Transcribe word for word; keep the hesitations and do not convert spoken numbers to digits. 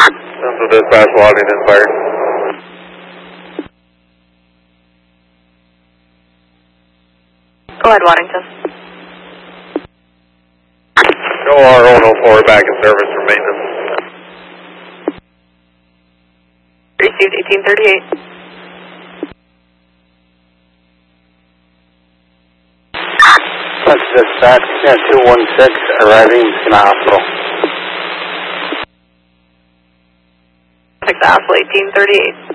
Central dispatch, Waddington Fire. Go ahead, Waddington. Show R one oh four back in service for maintenance. Received eighteen thirty-eight. Central dispatch, two one six, arriving in the hospital. Take the hospital eighteen thirty-eight.